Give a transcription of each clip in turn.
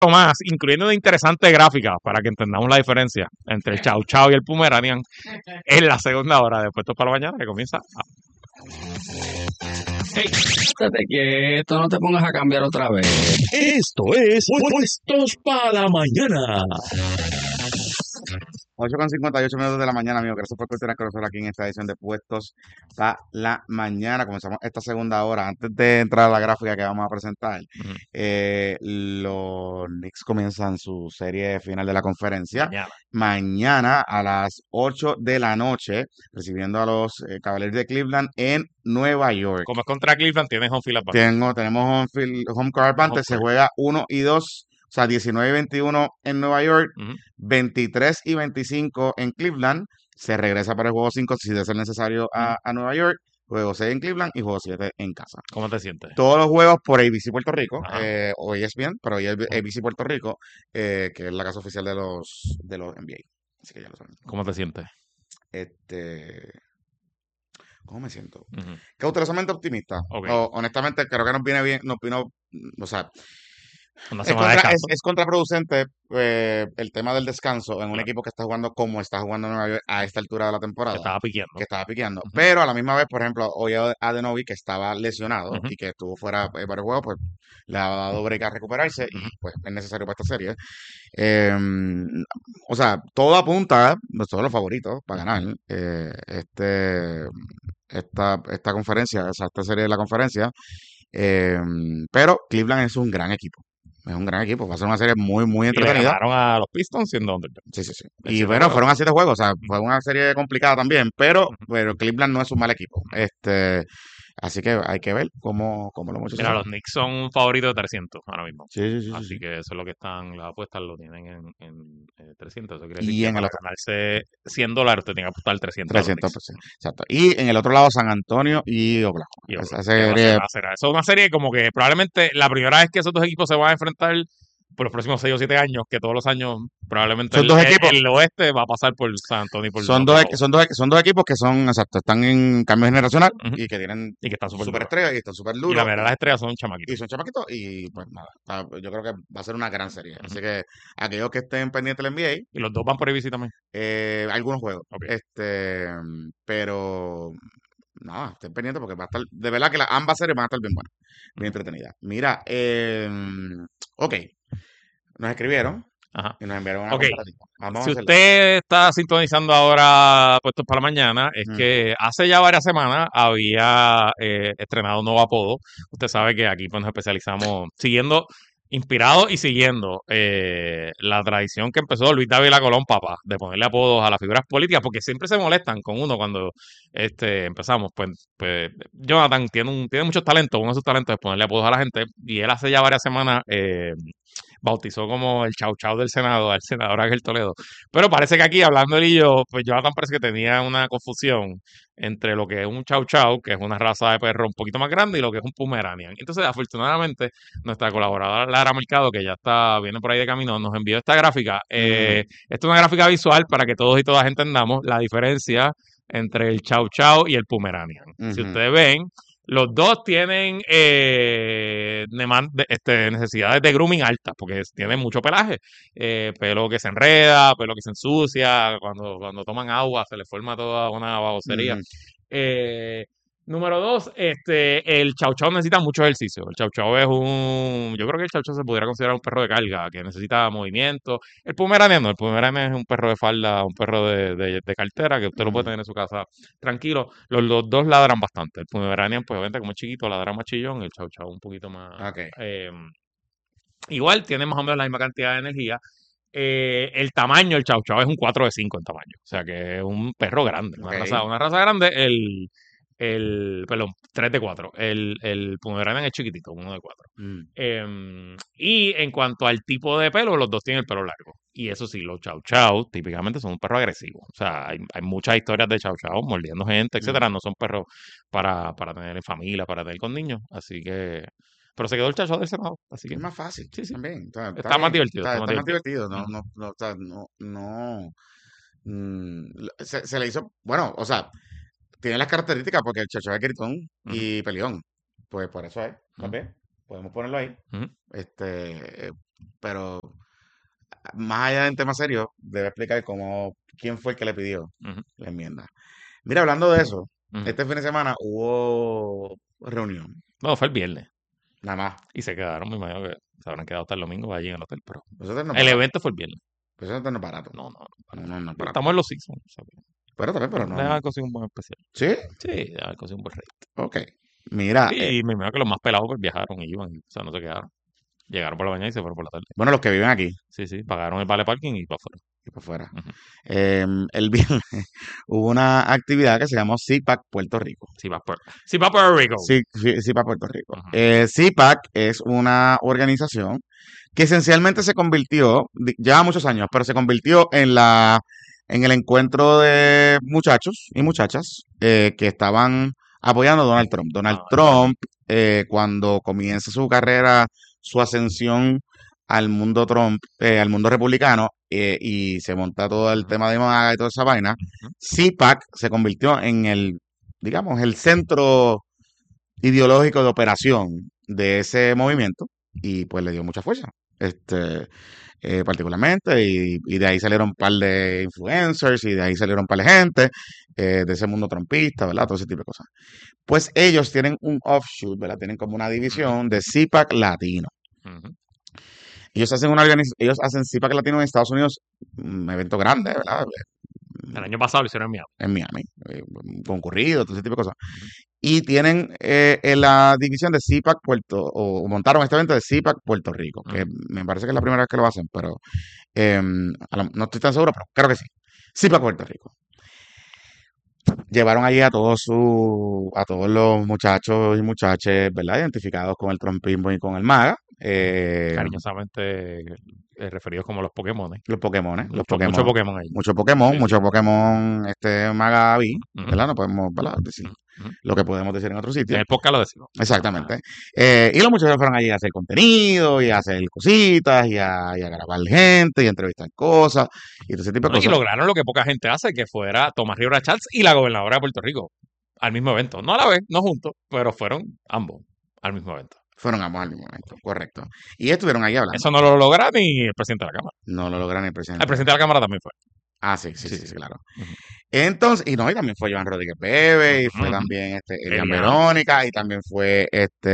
más, incluyendo una interesante gráfica para que entendamos la diferencia entre el Chow Chow y el Pomeranian en la segunda hora de Puestos para la Mañana, que comienza. Hey, estate quieto, no te pongas a cambiar otra vez. Esto es Puestos para la Mañana. 8:58 de la mañana, amigo. Gracias por continuar con nosotros aquí en esta edición de Puestos para la Mañana. Comenzamos esta segunda hora. Antes de entrar a la gráfica que vamos a presentar, los Knicks comienzan su serie final de la conferencia mañana a las 8 de la noche, recibiendo a los Cavaliers de Cleveland en Nueva York. Como es contra Cleveland, tienes home field advantage. Tenemos home court advantage. Se juega 1 y 2. O sea, 19 y 21 en Nueva York, 23 y 25 en Cleveland. Se regresa para el juego 5 si de ser necesario a Nueva York. Juego 6 en Cleveland y juego 7 en casa. ¿Cómo te sientes? Todos los juegos por ABC Puerto Rico. Hoy es bien, pero hoy es ABC Puerto Rico, que es la casa oficial de los NBA. Así que ya lo saben. ¿Cómo te sientes? ¿Cómo me siento? Cautelosamente optimista. Okay. Honestamente, creo que nos viene bien, o sea, es contraproducente el tema del descanso en un equipo que está jugando como está jugando Nueva York a esta altura de la temporada. Que estaba piqueando. Pero a la misma vez, por ejemplo, hoy Adenobi, que estaba lesionado y que estuvo fuera varios juegos, pues le ha dado break a recuperarse y pues es necesario para esta serie. O sea, todo apunta, todos los favoritos para ganar esta conferencia, o sea, esta serie de la conferencia. Pero Cleveland es un gran equipo. Es un gran equipo. Va a ser una serie muy, muy entretenida. Y le ganaron a los Pistons siendo underdog. Sí. Y bueno, fueron a 7 juegos. O sea, fue una serie complicada también. Pero Cleveland no es un mal equipo. Así que hay que ver cómo lo hemos hecho. Mira, los Knicks son favoritos de 300 ahora mismo. Sí. Así que eso es lo que están, las apuestas lo tienen en 300. Eso quiere Y decir en que el para ganarse $100 te tienen que apostar 300. 300%. Exacto. Y en el otro lado, San Antonio y Oklahoma. Esa serie... Eso es una serie como que probablemente la primera vez que esos dos equipos se van a enfrentar por los próximos 6 o 7 años, que todos los años probablemente el oeste va a pasar por San Antonio y por son dos equipos que están en cambio generacional y que tienen y que están súper estrellas y están súper duros. Y la verdad, las estrellas son chamaquitos. Y son chamaquitos y pues nada, yo creo que va a ser una gran serie. Así que aquellos que estén pendientes del NBA. Y los dos van por ABC también. Algunos juegos. Okay. Pero nada, estén pendientes porque va a estar, de verdad que ambas series van a estar bien buenas, bien entretenidas. Mira, ok. Nos escribieron y nos enviaron una comparativa. Si usted está sintonizando ahora Puestos para la Mañana, es que hace ya varias semanas había estrenado un nuevo apodo. Usted sabe que aquí pues, nos especializamos inspirados y siguiendo la tradición que empezó Luis Dávila Colón, papá, de ponerle apodos a las figuras políticas, porque siempre se molestan con uno cuando empezamos. Pues Jonathan tiene muchos talentos. Uno de sus talentos es ponerle apodos a la gente, y él hace ya varias semanas bautizó como el Chau Chau del Senado al senador Ángel Toledo. Pero parece que aquí, hablando él y yo, pues Jonathan parece que tenía una confusión entre lo que es un Chau Chau, que es una raza de perro un poquito más grande, y lo que es un Pomeranian. Entonces, afortunadamente, nuestra colaboradora Lara Mercado, que ya viene por ahí de camino, nos envió esta gráfica. Esta es una gráfica visual para que todos y todas entendamos la diferencia entre el Chau Chau y el Pomeranian. Si ustedes ven, los dos tienen necesidades de grooming altas, porque tienen mucho pelaje, pelo que se enreda, pelo que se ensucia, cuando toman agua se les forma toda una babosería. Número 2, el Chau Chau necesita mucho ejercicio. El Chau Chau yo creo que el Chau Chau se pudiera considerar un perro de carga, que necesita movimiento. El Pomeranian no, el Pomeranian es un perro de falda, un perro de cartera, que usted lo puede tener en su casa tranquilo. Los dos ladran bastante. El Pomeranian, pues obviamente como es chiquito, ladra más chillón, el Chau Chau un poquito más... igual tiene más o menos la misma cantidad de energía. El tamaño, el Chau Chau es un 4 de 5 en tamaño. O sea que es un perro grande. Una raza grande. Perdón, 3 de 4. El Pomeranian es chiquitito, 1 de 4. Y en cuanto al tipo de pelo, los dos tienen el pelo largo. Y eso sí, los Chau Chau típicamente son un perro agresivo. O sea, hay muchas historias de Chau Chau mordiendo gente, etcétera. No son perros para tener en familia, para tener con niños. Así que... Pero se quedó el Chau Chau del Senado. Así que... Es más fácil. Sí. También. Está más divertido. Está más divertido. Se le hizo... Bueno, o sea... Tiene las características porque el Chau Chau es gritón y peleón. Pues por eso es, también. Podemos ponerlo ahí. pero más allá del tema serio, debe explicar quién fue el que le pidió Ujú, la enmienda. Mira, hablando de eso, ujú. este fin de semana hubo reunión, No, fue el viernes. nada más. Y se quedaron, me imagino que se habrán quedado hasta el domingo allí en el hotel, pero Eso no es el barato. evento fue el viernes. Eso no es barato. No, no, No es barato. estamos en los seasons. O sea, Pero también, pero deja no. conseguir un buen especial. ¿Sí? Sí, deja conseguir un buen rate. Ok. Mira, Y me imagino que los más pelados pues viajaron y iban, o sea, no se quedaron. Llegaron por la mañana y se fueron por la tarde. bueno, los que viven aquí Sí, sí, pagaron el vale parking y para afuera. y para afuera. Ujú. El viernes hubo una actividad que se llamó CPAC Puerto Rico. Sí, va Puerto Rico. CPAC Puerto Rico. Ujú. CPAC es una organización que esencialmente se convirtió, lleva muchos años, pero se convirtió en el encuentro de muchachos y muchachas que estaban apoyando a Donald Trump. Donald Trump, cuando comienza su carrera, su ascensión al mundo Trump, al mundo republicano, y se monta todo el tema de MAGA y toda esa vaina, Ujú. CPAC se convirtió en digamos, el centro ideológico de operación de ese movimiento y pues le dio mucha fuerza. Particularmente, y de ahí salieron un par de influencers, y de ahí salieron un par de gente de ese mundo trumpista, ¿verdad? Todo ese tipo de cosas. Pues ellos tienen un offshoot, ¿verdad? Tienen como una división de CPAC Latino. Ujú. Ellos hacen CPAC Latino en Estados Unidos, un evento grande, ¿verdad? El año pasado lo hicieron en Miami. En Miami, concurrido, todo ese tipo de cosas. Y tienen en la división de CPAC o montaron este evento de CPAC Puerto Rico, que me parece que es la primera vez que lo hacen, pero no estoy tan seguro, pero creo que sí. CPAC Puerto Rico. Llevaron allí a todos los muchachos y muchachas, ¿verdad? Identificados con el trumpismo y con el MAGA. Cariñosamente referidos como los Pokémon. Los Pokémones, Mucho Pokémon ahí. Mucho Pokémon, Sí, mucho sí. Pokémon, Magavi, Ujú, ¿verdad? No podemos, ¿verdad? Decir ujú. lo que podemos decir en otro En sitio. el podcast lo decimos. Exactamente. Y los muchachos fueron allí a hacer contenido, y a hacer cositas, y a grabar gente, y a entrevistar cosas, y todo ese tipo de No, y cosas. lograron lo que poca gente hace, que fuera Tomás Rivera Chats y la gobernadora de Puerto Rico al mismo evento. No a la vez, no juntos, pero fueron ambos al mismo evento. Fueron ambos al mismo momento, correcto. Y estuvieron ahí hablando. Eso no lo logra ni el presidente de la Cámara. No lo lograron el presidente. El presidente de la Cámara también fue. Ah, sí, Sí, claro. Ujú. Entonces, y también fue Joan Rodríguez Bebe, y fue Ujú. también Elian Elian. Verónica, y también fue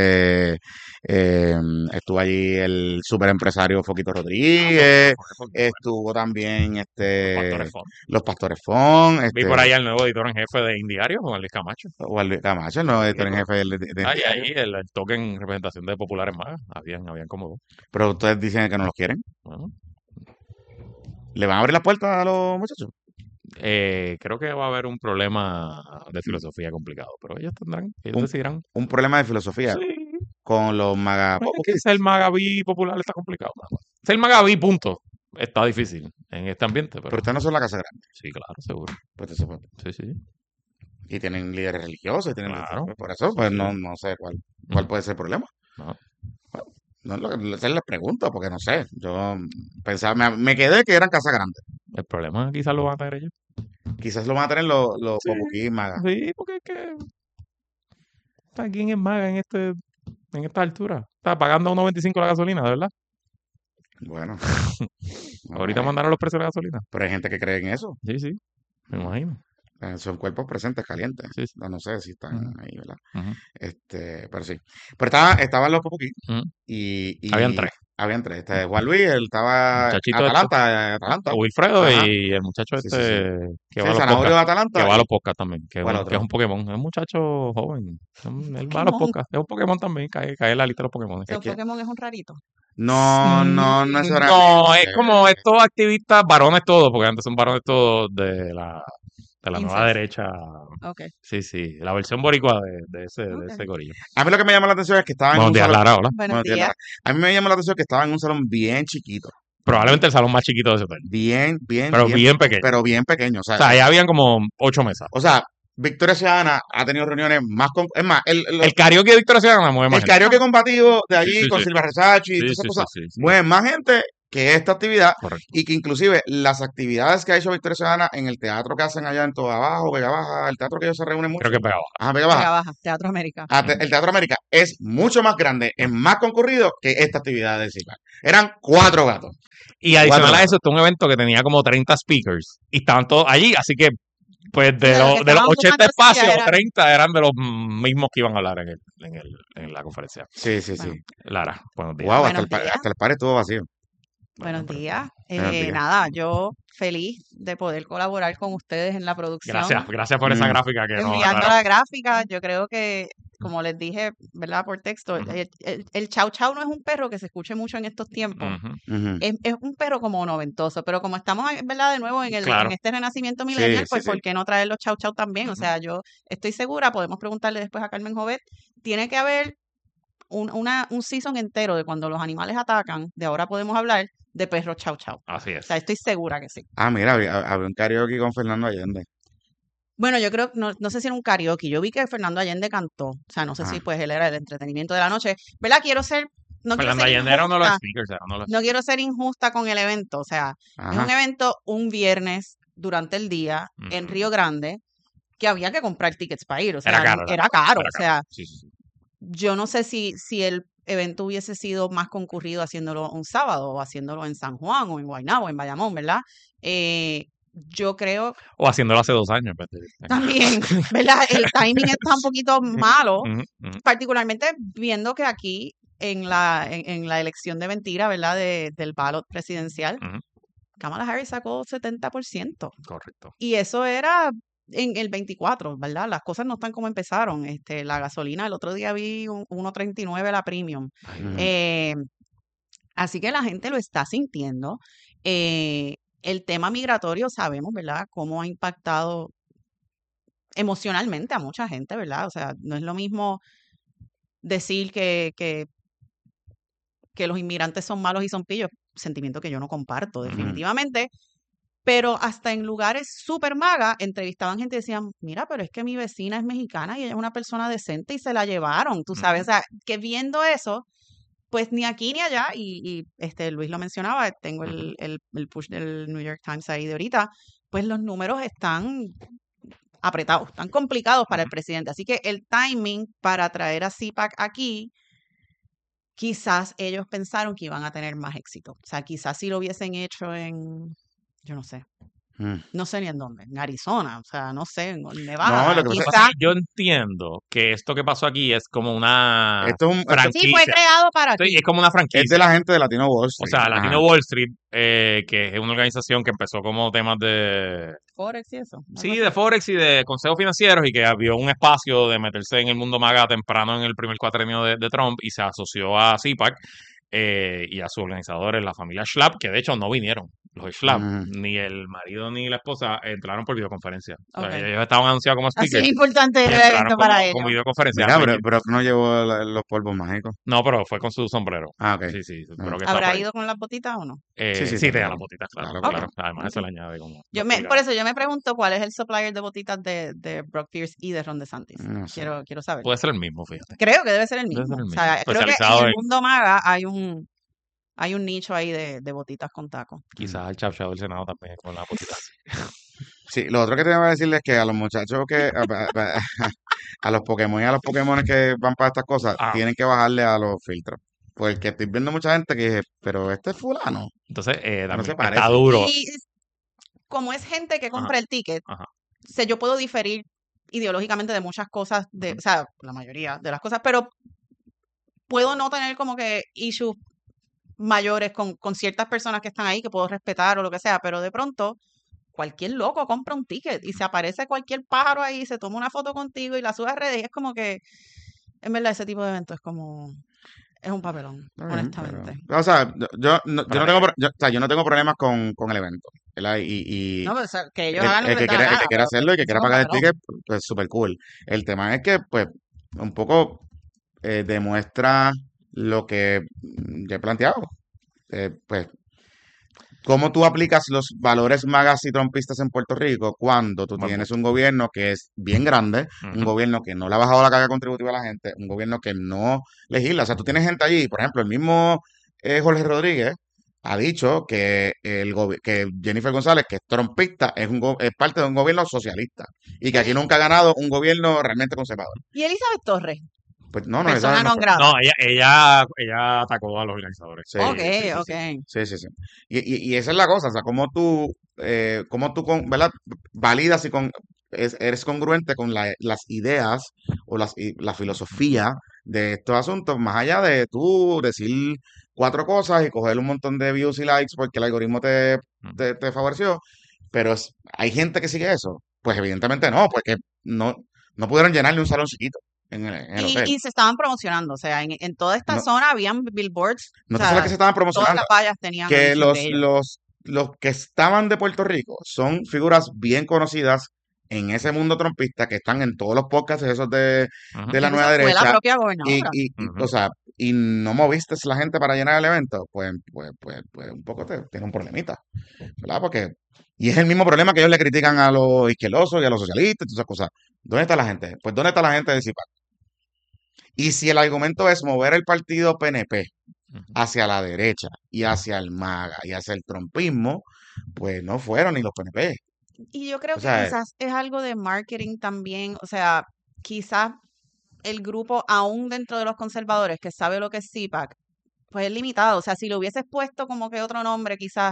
estuvo allí el superempresario Foquito Rodríguez, estuvo también los Pastores Fon, Vi por ahí al nuevo editor en jefe de Indiario, Juan Luis Camacho. o Luis Camacho, el nuevo editor en jefe de Ahí el token en representación de Populares Magas. Habían como dos. Pero ustedes dicen que no los quieren. Bueno, ¿Le van a abrir las puertas a los muchachos? creo que va a haber un problema de filosofía complicado, pero ellos decidirán. Un problema de filosofía Sí. con los Maga. Es que ser Magaví popular está complicado. Ser Magaví, punto. Está difícil en este ambiente, Pero pero ustedes no son la Casa Grande. sí, claro, seguro. Pues eso fue. Sí, sí. Y tienen líderes religiosos, y tienen Claro. por eso, pues Sí. no sé cuál puede ser el problema. No. No es lo que les pregunto, porque no sé. Yo pensaba, me quedé que eran Casa Grande. El problema quizás lo van a tener ellos. Quizás lo van a tener los Sí. Popuquí Maga. Sí, porque es que ¿quién es Maga en esta altura? Está pagando a 1.25 la gasolina, ¿de verdad? Bueno. Ahorita mandaron los precios de la gasolina. Pero hay gente que cree en eso. Sí, sí, me imagino. Son cuerpos presentes, calientes. Sí, sí. No sé si están Ujú. ahí, ¿verdad? Ujú. Pero sí. Pero estaban los Popuquí. Ujú. Y Habían tres. Habían tres. Juan Luis, él estaba Muchachito Atalanta. Wilfredo Ajá. y el muchacho Sí, que Sí, va a los Zanahorio de podcasts. Atalanta. Que va a y- los podcasts también. Que ¿Cuál es otro? un Pokémon. Es un muchacho joven. Él va a los Pokémon. podcasts. Es un Pokémon también. Cae en la lista de los Pokémon. Pero Pokémon es un rarito. No necesariamente. No, es como estos activistas varones todos, porque antes son varones todos de la nueva Incest. derecha. Ok. Sí, sí, la versión boricua de ese gorillo. A mí lo que me llama la atención es que estaban en Buenos un días, salón. Lara, hola. Buenos Buenos días, días. Lara. A mí me llama la atención que estaban en un salón bien chiquito. Probablemente el salón más chiquito de ese hotel. Bien Pero bien pequeño. Pero bien pequeño. O sea, ahí habían como 8 mesas. O sea, Victoria Ciudadana ha tenido reuniones más. Es más, El karaoke de Victoria Ciudadana mueve más el gente. karaoke combativo de allí Sí, sí, con sí. Silva Resachi y Sí, todas esas sí, cosas sí, sí. mueve más gente que esta actividad Correcto. y que inclusive las actividades que ha hecho Victoria Ciudadana en el teatro que hacen allá en Todo Abajo, Vega Baja, el teatro que ellos se reúnen mucho. Creo que pegaba. Ajá, Vega Baja. Vega Baja, Teatro América. El Teatro América es mucho más grande, es más concurrido que esta actividad de CIPAC. Eran 4 gatos. Y adicional Cuatro. a eso, este es un evento que tenía como 30 speakers y estaban todos allí, así que pues Sí, de los que de los estaban 80 ocupando espacios, sillas eran- 30 eran de los mismos que iban a hablar en la conferencia. Sí, sí, Bueno. sí. Lara, buenos días. Wow, Buenos días. hasta el par estuvo vacío. Buenos días. Buenos días. Nada, yo feliz de poder colaborar con ustedes en la producción. Gracias por esa Mm. gráfica que no. Enviando Lara. la gráfica, yo creo que, como les dije, ¿verdad? Por texto, Ujú. el chau chau no es un perro que se escuche mucho en estos tiempos. Ujú. Ujú. Es un perro como noventoso, pero como estamos, ¿verdad? De nuevo Claro. en este renacimiento millennial, Sí, pues sí, ¿por sí. qué no traer los chau chau también? O Ujú. sea, yo estoy segura, podemos preguntarle después a Carmen Jovet, tiene que haber un season entero de cuando los animales atacan, de ahora podemos hablar de perros chau chau. Así O es. sea, estoy segura que sí. Ah, mira, había un karaoke con Fernando Allende. Bueno, yo creo, no sé si era un karaoke, yo vi que Fernando Allende cantó, o sea, no sé si Ah. pues él era el entretenimiento de la noche, ¿verdad? No quiero Fernando ser Allende era uno de los injusta, speakers. Era uno de los- no quiero ser injusta con el evento, o sea, es un Ajá. evento un viernes durante el día en Ujú. Río Grande que había que comprar tickets para ir, o sea, Era caro, era caro, era o sea, Sí, sí, sí. yo no sé si el evento hubiese sido más concurrido haciéndolo un sábado o haciéndolo en San Juan o en Guaynabo o en Bayamón, ¿verdad? Yo creo O haciéndolo hace 2 años. pues, también, ¿verdad? El timing está un poquito malo, Ujú, ujú. particularmente viendo que aquí en la elección de mentira, ¿verdad? Del ballot presidencial, Ujú. Kamala Harris sacó 70%. Correcto. Y eso era en el 24, ¿verdad? Las cosas no están como empezaron. La gasolina, el otro día vi 1.39 la premium. Ay, Ujú. Eh, así que la gente lo está sintiendo. El tema migratorio sabemos, ¿verdad? Cómo ha impactado emocionalmente a mucha gente, ¿verdad? O sea, no es lo mismo decir que los inmigrantes son malos y son pillos, sentimiento que yo no comparto Ujú. definitivamente, pero hasta en lugares súper maga entrevistaban gente y decían, mira, pero es que mi vecina es mexicana y ella es una persona decente y se la llevaron, tú sabes, o sea, que viendo eso, pues ni aquí ni allá, y Luis lo mencionaba, tengo el push del New York Times ahí de ahorita, pues los números están apretados, están complicados para el Ujú. presidente. Así que el timing para traer a CPAC aquí, quizás ellos pensaron que iban a tener más éxito. O sea, quizás si lo hubiesen hecho yo no sé, Mm. no sé ni en dónde, en Arizona, o sea, no sé, en No, Nevada, lo que pasa es- quizás. Yo entiendo que esto que pasó aquí es como una Esto es, Sí, fue franquicia. creado para Sí, ti. es como una es franquicia. de la gente de Latino Wall O Street. sea, Ajá. Latino Wall Street, que es una organización que empezó como temas de Forex y eso. algo sí, así. de Forex y de consejos financieros y que había un espacio de meterse en el mundo maga temprano en el primer cuatrenio de Trump y se asoció a CPAC y a sus organizadores, la familia Schlapp, que de hecho no vinieron. Los Schlapp, Ujú. ni el marido ni la esposa entraron por videoconferencia. O sea, Ok. ellos estaban anunciados como Así speakers de importante y era el entraron evento para con ellos. videoconferencia. Mira, Pues, pero no llevó los polvos mágicos. no, pero fue con su sombrero. Ah, ok. Sí, sí, Ah. creo que está por ¿Habrá ahí. ido con las botitas o no? Sí, sí, Sí, tenía claro. las botitas, claro, Claro, claro. Ok, Además, eso ok. le añade como Por 2 pulgadas. eso yo me pregunto cuál es el supplier de botitas de Brock Pierce y de Ron DeSantis. No sé. Quiero saber. Puede ser el mismo, fíjate. Creo que debe ser el Debe ser mismo. el O sea, mismo. creo que en Especializado el en mundo maga hay un nicho ahí de botitas con tacos. quizás el chau chau del Senado también con las botitas. Sí, lo otro que tengo que decirles es que a los muchachos a los Pokémon y a los Pokémon que van para estas cosas, Ah. tienen que bajarle a los filtros. Porque estoy viendo mucha gente que dice, pero este es fulano. Entonces, también se está parece. duro. Y como es gente que compra el ticket, Ajá. sé, yo puedo diferir ideológicamente de muchas cosas, o sea, la mayoría de las cosas, pero puedo no tener como que issues mayores con ciertas personas que están ahí que puedo respetar o lo que sea, pero de pronto cualquier loco compra un ticket y se aparece cualquier pájaro ahí, se toma una foto contigo y la sube a redes y es como que, en verdad, ese tipo de evento es un papelón, Está bien, honestamente. pero, o sea, yo no Pero tengo, yo no tengo problemas con el evento, ¿verdad? Y No, pero, o sea, que ellos el, hagan lo el que que les da la quiera, el gana, que quiera pero hacerlo y que eso quiera es un pagar el papelón. ticket, pues súper cool. El tema es que, pues, un poco demuestra lo que ya he planteado. Pues, ¿cómo tú aplicas los valores magas y trompistas en Puerto Rico cuando tú Buen tienes punto. un gobierno que es bien grande, un Ujú. gobierno que no le ha bajado la carga contributiva a la gente, un gobierno que no legisla? O sea, tú tienes gente allí, por ejemplo, el mismo Jorge Rodríguez, ha dicho que que Jennifer González, que es trompista, es parte de un gobierno socialista y que aquí nunca ha ganado un gobierno realmente conservador. Y Elizabeth Torres, Pues no, persona esa no non fue. grata. No, ella atacó a los organizadores. Sí, Ok, sí, sí, ok. sí, sí, sí. Y esa es la cosa, o sea, cómo tú ¿verdad? Validas y eres congruente con las ideas o la filosofía de estos asuntos, más allá de tú decir cuatro cosas y coger un montón de views y likes porque el algoritmo te favoreció, pero hay gente que sigue eso. Pues evidentemente no, porque no pudieron llenar ni un salón chiquito en el hotel. Y se estaban promocionando, o sea, en toda esta No, zona habían billboards, o no te sabes que sea, se estaban todas promocionando. las vallas tenían Que anuncios de ellos. los que estaban de Puerto Rico son figuras bien conocidas en ese mundo trompista que están en todos los podcasts esos Ujú. de la Incluso nueva fue la derecha propia y, gobernadora. Ujú. o sea, y no moviste la gente para llenar el evento, pues un poco tiene un problemita, ¿verdad? Y es el mismo problema que ellos le critican a los izquierdosos y a los socialistas y todas esas cosas. ¿Dónde está la gente? Pues ¿dónde está la gente de CIPAC? Y si el argumento es mover el partido PNP Ujú. hacia la derecha y hacia el MAGA y hacia el trumpismo, pues no fueron ni los PNP. Y yo creo O que sea, quizás es algo de marketing también, o sea, quizás el grupo, aún dentro de los conservadores, que sabe lo que es CPAC, pues es limitado. O sea, si lo hubieses puesto como que otro nombre, quizás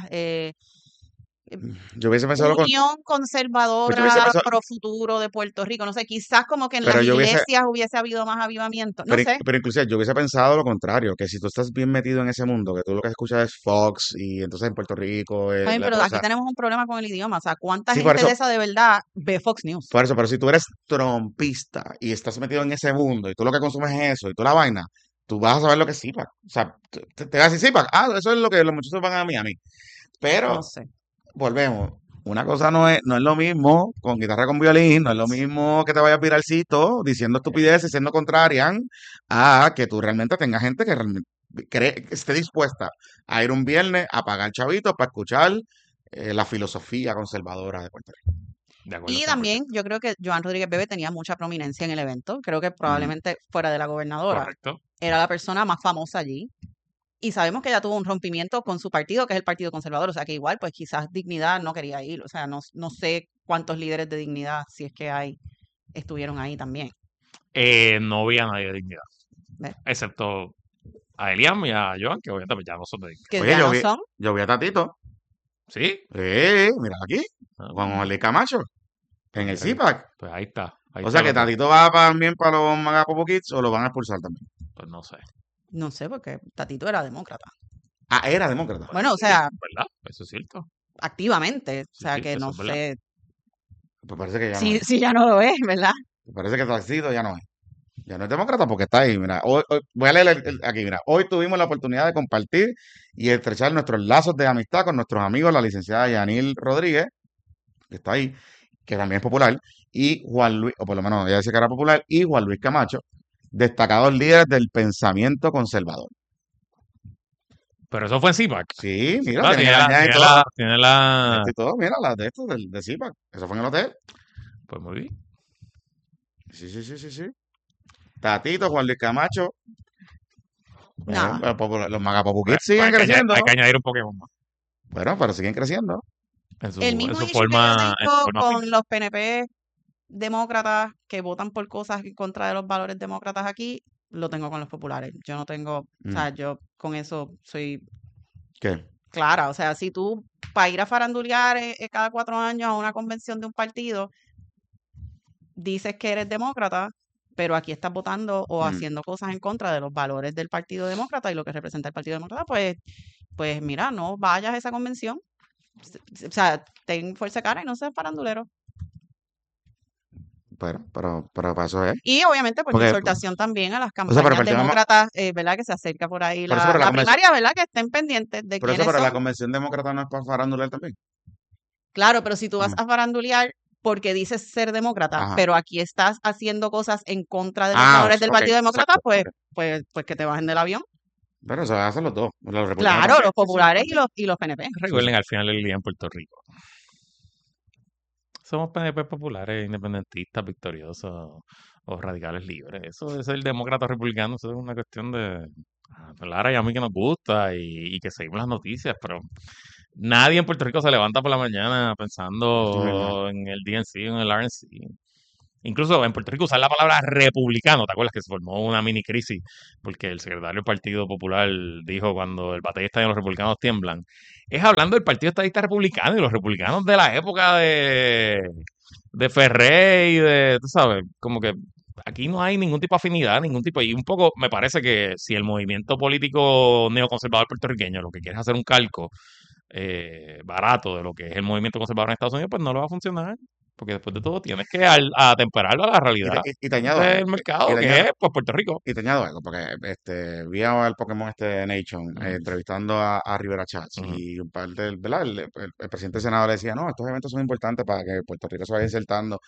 yo hubiese pensado Unión pues yo hubiese Conservadora pensado, Pro Futuro de Puerto Rico, no sé, quizás como que en las pero yo hubiese, iglesias hubiese habido más avivamiento, no sé. pero inclusive yo hubiese pensado lo contrario, que si tú estás bien metido en ese mundo, que tú lo que escuchas es Fox y entonces en Puerto Rico Está bien, la pero aquí cosa. tenemos un problema con el idioma, o sea, ¿cuánta Sí, por gente de eso, esa de verdad ve Fox News? pero si tú eres trompista y estás metido en ese mundo y tú lo que consumes es eso y tú la vaina, tú vas a saber lo que es CIPAC. O sea, te vas a decir CIPAC, eso es lo que los muchachos van a Miami. No Pero sé. volvemos. Una cosa no es lo mismo con guitarra con violín, no es lo mismo que te vayas viralcito diciendo estupideces, siendo contrarian, a que tú realmente tengas gente que realmente que esté dispuesta a ir un viernes a pagar chavitos para escuchar la filosofía conservadora de Puerto Rico. De acuerdo, Y 100%. también yo creo que Joan Rodríguez Bebe tenía mucha prominencia en el evento. Creo que Ujú. probablemente fuera de la gobernadora Correcto. era la persona más famosa allí. Y sabemos que ella tuvo un rompimiento con su partido, que es el Partido Conservador. O sea que igual, pues quizás Dignidad no quería ir. O sea, no sé cuántos líderes de Dignidad, si es que hay, estuvieron ahí también. Mm. No vi a nadie de dignidad, ¿Ves? excepto a Eliam y a Joan, que obviamente pues, ya no son de dignidad. Que Oye, ya no son. yo vi a Tatito. ¿Sí? Mira aquí, Ah, Juan Orly Camacho, pues en el mira que- CIPAC. pues ahí está. Ahí O está sea que los dos. Tatito va también para los Magapopo Kids o lo van a expulsar también. Pues no sé. No sé, porque Tatito era demócrata. Ah, era demócrata. Bueno, o Sí, sea, ¿verdad? Eso es cierto. activamente. O Sí, sea sí, que eso no es verdad. sé Pues parece que ya no es. si ya no lo es, ¿verdad? Parece que Tatito ya no es. Ya no es demócrata porque está ahí. Mira, voy a leer aquí. Mira, hoy tuvimos la oportunidad de compartir y estrechar nuestros lazos de amistad con nuestros amigos, la licenciada Yanil Rodríguez, que está ahí, que también es popular, y Juan Luis, o por lo menos ella decía que era popular, y Juan Luis Camacho, destacados líderes del pensamiento conservador. Pero eso fue en CIPAC. Sí, mira, Ah, tienen el añadir y todo. tiene Esto la... y todo, mira, las de estos de CIPAC. Eso fue en el hotel. Pues muy bien. Sí, sí, sí, sí, sí. Tatito, Juan Luis Camacho, Nada. los Magapopo Pues, Kids siguen creciendo. hay que añadir un Pokémon más Bueno, pero siguen creciendo. El mismo en su issue que yo forma tengo fina. con los PNP demócratas que votan por cosas en contra de los valores demócratas aquí, lo tengo con los populares. Yo no tengo, o Mm. sea, yo con eso soy ¿Qué? clara. O sea, si tú, para ir a farandulear cada 4 años a una convención de un partido, dices que eres demócrata, pero aquí estás votando o Mm. haciendo cosas en contra de los valores del Partido Demócrata y lo que representa el Partido Demócrata, pues mira, no vayas a esa convención. O sea, ten fuerza de cara y no seas farandulero. Pero para eso es. Y obviamente, pues mi Porque, exhortación también a las o sea, pero campañas el tema, demócratas, ¿verdad? Que se acerca por ahí por eso, pero la primaria, ¿verdad? Que estén pendientes de por eso, quiénes pero la son. convención demócrata no es para farandular también. Claro, pero si tú vas Mm. a farandulear porque dices ser demócrata, Ajá. pero aquí estás haciendo cosas en contra de los Ah, valores del ok, Partido Demócrata, exacto. pues, Ok. pues que te bajen del avión. Pero eso hacen los dos. Los republicanos Claro, también. los Sí, sí, populares también. y los PNP. Sí, sí. Recuerden, al final del día en Puerto Rico. Somos PNP populares, independentistas, victoriosos o radicales libres. Eso es el demócrata republicano, eso es una cuestión de Lara y a mí que nos gusta y que seguimos las noticias, pero nadie en Puerto Rico se levanta por la mañana No, pensando en el DNC o en el RNC. Incluso en Puerto Rico usar la palabra republicano, ¿te acuerdas que se formó una mini crisis? Porque el secretario del Partido Popular dijo cuando el batalla está y los republicanos tiemblan. Es hablando del Partido Estadista Republicano y los republicanos de la época de Ferré y de, tú sabes, como que aquí no hay ningún tipo de afinidad, ningún tipo, y un poco me parece que si el movimiento político neoconservador puertorriqueño lo que quiere es hacer un calco barato de lo que es el movimiento conservador en Estados Unidos, pues no le va a funcionar. Porque después de todo tienes que atemperarlo a la Y realidad te añado del algo, y mercado, te que añado, es pues Puerto Rico. y te añado algo, porque vi al Pokémon Nation entrevistando a Rivera Chats Ujú. y un par ¿verdad? El presidente del Senado le decía, no, estos eventos son importantes para que Puerto Rico se vaya insertando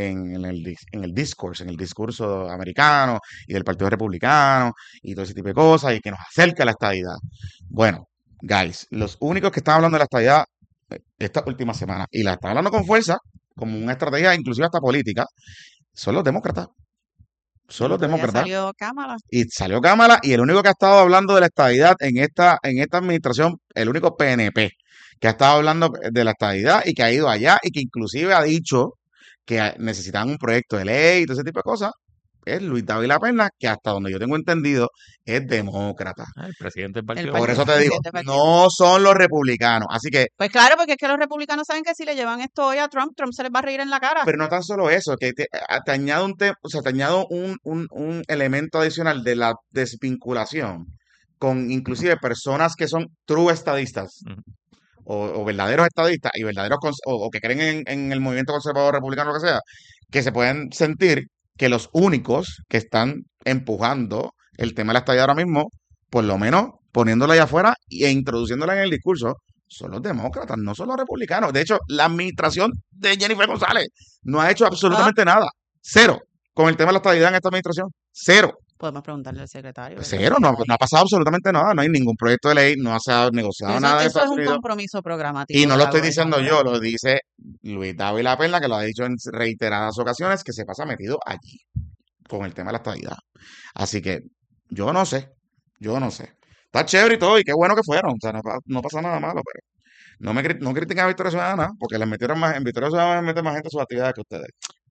en el discurso americano y del Partido Republicano y todo ese tipo de cosas y que nos acerque a la estadidad. Bueno, guys, los únicos que están hablando de la estadidad esta última semana y la están hablando con fuerza, como una estrategia inclusive hasta política, son los demócratas. Son El los otro día demócratas. salió Cámara. Y salió Cámara y el único que ha estado hablando de la estadidad en esta administración, el único PNP que ha estado hablando de la estadidad y que ha ido allá y que inclusive ha dicho que necesitan un proyecto de ley y todo ese tipo de cosas, es Luis Dávila Perna, que hasta donde yo tengo entendido es demócrata. El presidente del El partido. Por eso te digo, presidente del partido. no son los republicanos. Así que, Pues claro, porque es que los republicanos saben que si le llevan esto hoy a Trump, Trump se les va a reír en la cara. pero no tan solo eso, que te añado o sea, te añado un elemento adicional de la desvinculación con inclusive personas que son true estadistas Ujú. o verdaderos estadistas y verdaderos o que creen en el movimiento conservador republicano, lo que sea, que se pueden sentir que los únicos que están empujando el tema de la estadía ahora mismo, por lo menos poniéndola allá afuera e introduciéndola en el discurso, son los demócratas, no son los republicanos. De hecho, la administración de Jennifer González no ha hecho absolutamente nada. Cero. Con el tema de la estadidad en esta administración. Cero. Podemos preguntarle al secretario. ¿verdad? Cero. No ha pasado absolutamente nada. No hay ningún proyecto de ley. No se ha negociado nada de Eso es Estados un Unidos. compromiso programático. Y no de lo la estoy diciendo gobernadora. yo, lo dice Luis Dávila Perla, que lo ha dicho en reiteradas ocasiones, que se pasa metido allí con el tema de la estadidad. Así que yo no sé. Está chévere y todo, y qué bueno que fueron. O sea, no pasa nada malo, pero no critiquen a Victoria Ciudadana, porque les metieron más, en Victoria Ciudadana les meten más gente a sus actividades que ustedes.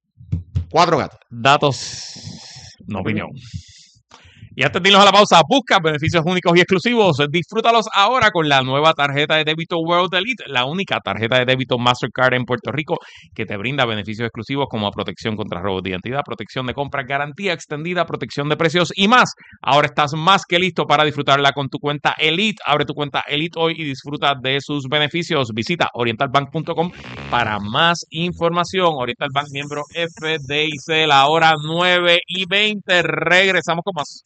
4 gatos. Datos, no opinión. Y antes de irnos a la pausa, busca beneficios únicos y exclusivos. Disfrútalos ahora con la nueva tarjeta de débito World Elite, la única tarjeta de débito Mastercard en Puerto Rico que te brinda beneficios exclusivos como protección contra robos de identidad, protección de compras, garantía extendida, protección de precios y más. Ahora estás más que listo para disfrutarla con tu cuenta Elite. Abre tu cuenta Elite hoy y disfruta de sus beneficios. Visita orientalbank.com para más información. Oriental Bank, miembro FDIC, la hora 9:20. Regresamos con más.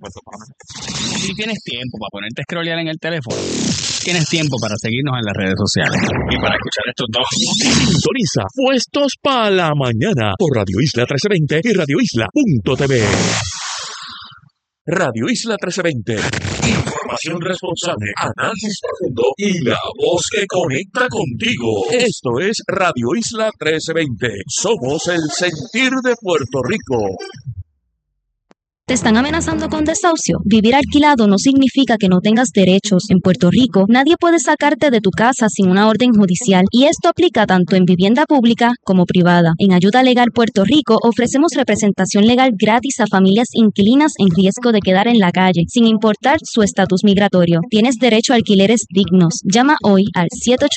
Si tienes tiempo para ponerte a scrollear en el teléfono, tienes tiempo para seguirnos en las redes sociales y para escuchar estos dos. Sintoniza Puestos para la Mañana por Radio Isla 1320 y radioisla.tv. Radio Isla 1320. Información responsable, análisis profundo y la voz que conecta contigo. Esto es Radio Isla 1320. Somos el sentir de Puerto Rico. ¿Te están amenazando con desahucio? Vivir alquilado no significa que no tengas derechos. En Puerto Rico, nadie puede sacarte de tu casa sin una orden judicial, y esto aplica tanto en vivienda pública como privada. En Ayuda Legal Puerto Rico ofrecemos representación legal gratis a familias inquilinas en riesgo de quedar en la calle, sin importar su estatus migratorio. Tienes derecho a alquileres dignos. Llama hoy al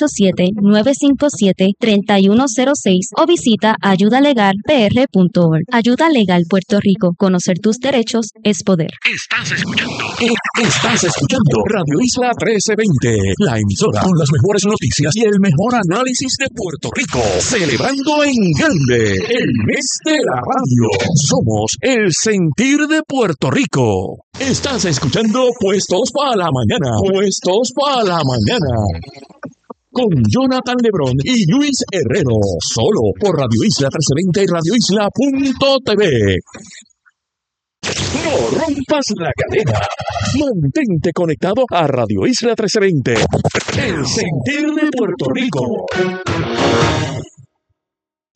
787-957-3106 o visita ayudalegalpr.org. Ayuda Legal Puerto Rico. Conocer tus derechos es poder. Estás escuchando Radio Isla 1320, la emisora con las mejores noticias y el mejor análisis de Puerto Rico. Celebrando en grande el mes de la radio. Somos el sentir de Puerto Rico. Estás escuchando Puestos para la Mañana. Puestos para la Mañana. Con Jonathan Lebrón y Luis Herrero. Solo por Radio Isla 1320 y radioisla.tv. No rompas la cadena. Mantente conectado a Radio Isla 1320. El sentir de Puerto Rico.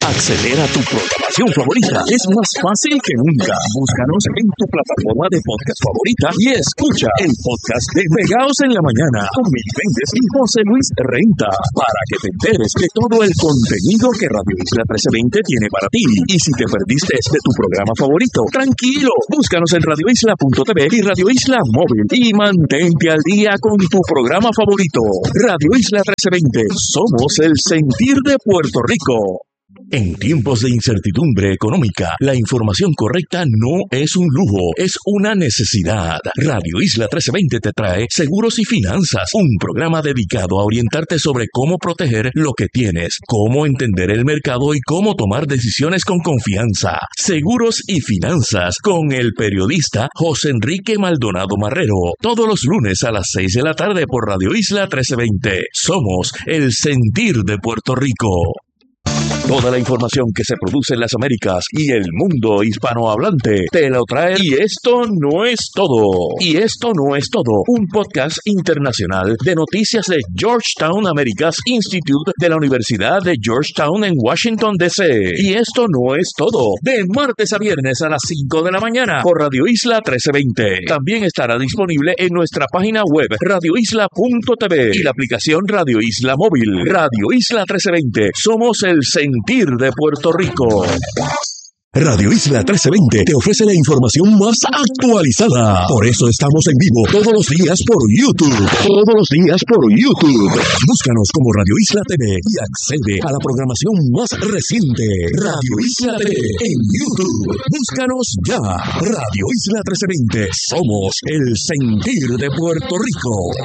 Acceder a tu programación favorita es más fácil que nunca. Búscanos en tu plataforma de podcast favorita y escucha el podcast de Pegaos en la Mañana con Mil Méndez y José Luis Renta para que te enteres de todo el contenido que Radio Isla 1320 tiene para ti. Y si te perdiste de tu programa favorito, tranquilo, búscanos en radioisla.tv y Radio Isla Móvil y mantente al día con tu programa favorito. Radio Isla 1320, somos el sentir de Puerto Rico. En tiempos de incertidumbre económica, la información correcta no es un lujo, es una necesidad. Radio Isla 1320 te trae Seguros y Finanzas, un programa dedicado a orientarte sobre cómo proteger lo que tienes, cómo entender el mercado y cómo tomar decisiones con confianza. Seguros y Finanzas con el periodista José Enrique Maldonado Marrero, todos los lunes a las 6 de la tarde por Radio Isla 1320. Somos el sentir de Puerto Rico. Toda la información que se produce en las Américas y el mundo hispanohablante te lo trae Y Esto No Es Todo. Y Esto No Es Todo, un podcast internacional de noticias de Georgetown Americas Institute de la Universidad de Georgetown en Washington, D.C. Y Esto No Es Todo, de martes a viernes a las 5 de la mañana por Radio Isla 1320. También estará disponible en nuestra página web radioisla.tv y la aplicación Radio Isla Móvil. Radio Isla 1320, somos el sentir de Puerto Rico. Radio Isla 1320 te ofrece la información más actualizada. Por eso estamos en vivo todos los días por YouTube. Todos los días por YouTube. Búscanos como Radio Isla TV y accede a la programación más reciente. Radio Isla TV en YouTube. Búscanos ya. Radio Isla 1320. Somos el sentir de Puerto Rico.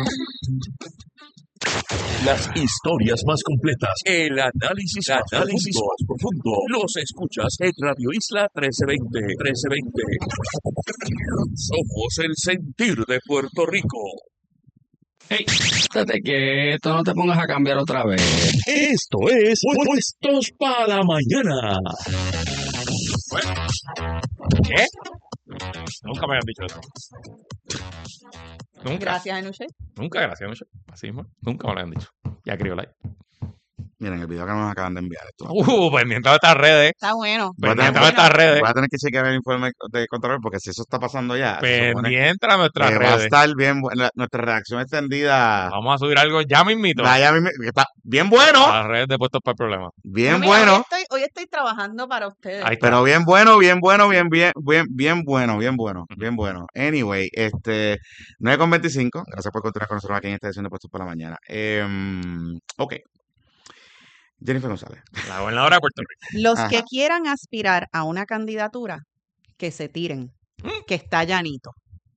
Las historias más completas, el análisis más profundo, los escuchas en Radio Isla 1320. Somos el sentir de Puerto Rico. Hey, estate quieto, no te pongas a cambiar otra vez. Esto es Puestos para la Mañana. ¿Qué? Nunca me habían dicho eso. Nunca. Gracias, Enuche. Nunca, gracias, Enuche. Así mismo. Nunca me lo habían dicho. Ya escribió like. Miren, el video que nos acaban de enviar. Esto. Pendiente de estas redes. Está bueno. Pendiente de estas redes. Voy a tener que chequear el informe de Contralor porque si eso está pasando ya. Pendiente a nuestras va a redes. estar bien nuestra reacción extendida. Vamos a subir algo ya mismito. Está bien bueno. A las redes de Puestos para el Problema. Bien Mira, bueno. Hoy estoy trabajando para ustedes. Ahí está. Pero bien bueno. Anyway, 9:25. Gracias por continuar con nosotros aquí en esta edición de Puestos por la Mañana. Ok. Jennifer González. La gobernadora de Puerto Rico. Los Ajá. que quieran aspirar a una candidatura, que se tiren, que está llanito.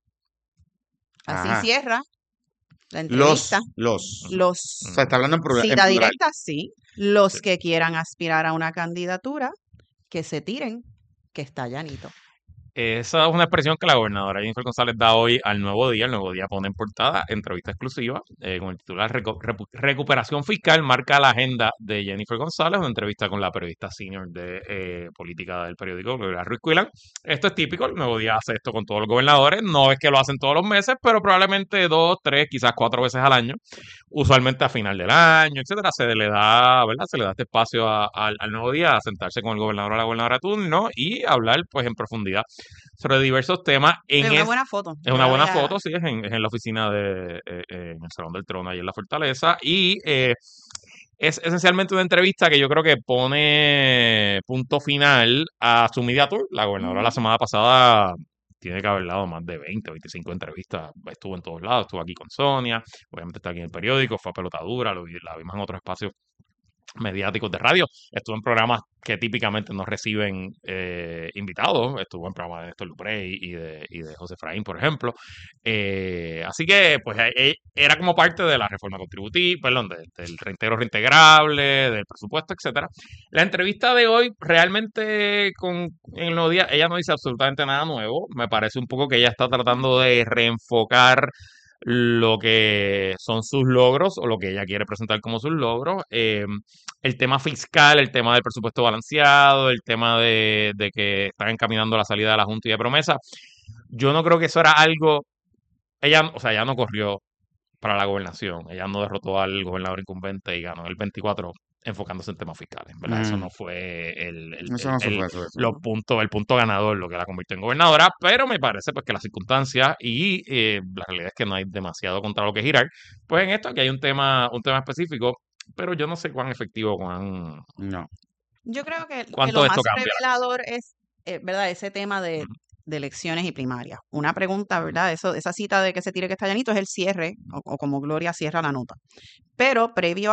Así Ajá. cierra la entrevista. O sea, está hablando en Cita plural. directa, sí. Los que quieran aspirar a una candidatura, que se tiren, que está llanito. Esa es una expresión que la gobernadora Jennifer González da hoy al Nuevo Día. El Nuevo Día pone en portada entrevista exclusiva con el titular Recuperación Fiscal marca la agenda de Jennifer González, una entrevista con la periodista senior de política del periódico, Gloria Ruiz Cuilán. Esto es típico, el Nuevo Día hace esto con todos los gobernadores, no es que lo hacen todos los meses, pero probablemente 2, 3, quizás 4 veces al año, usualmente a final del año, etcétera. Se le da, ¿verdad? Se le da este espacio al Nuevo Día a sentarse con el gobernador o la gobernadora de turno y hablar pues en profundidad sobre diversos temas. Es una buena foto. Es una buena foto, sí, es en la oficina en el Salón del Trono, ahí en la Fortaleza, y es esencialmente una entrevista que yo creo que pone punto final a su media tour. La gobernadora la semana pasada tiene que haber dado más de 20, 25 entrevistas, estuvo en todos lados, estuvo aquí con Sonia, obviamente está aquí en el periódico, fue a Pelotadura, la vimos en otros espacios mediáticos de radio, estuvo en programas que típicamente no reciben invitados, estuvo en programas de Néstor Luprey y de José Efraín, por ejemplo, así que pues era como parte de la reforma contributiva, perdón, del reintegro reintegrable, del presupuesto, etcétera. La entrevista de hoy realmente en el Nuevo Día, ella no dice absolutamente nada nuevo, me parece un poco que ella está tratando de reenfocar lo que son sus logros o lo que ella quiere presentar como sus logros, el tema fiscal, el tema del presupuesto balanceado, el tema de que están encaminando la salida de la Junta y de promesa. Yo no creo que eso era algo, ella no corrió para la gobernación, ella no derrotó al gobernador incumbente y ganó el 24 enfocándose en temas fiscales, ¿verdad? Eso no fue Eso no fue eso. el punto ganador, lo que la convirtió en gobernadora, pero me parece pues que las circunstancias y la realidad es que no hay demasiado contra lo que girar. Pues en esto aquí hay un tema específico, pero yo no sé cuán efectivo, No. Yo creo que cuánto lo esto más cambia. revelador es, ¿verdad? Ese tema de elecciones y primarias. Una pregunta, ¿verdad? Esa cita de que se tire que está llanito es el cierre, o como Gloria cierra la nota. Pero previo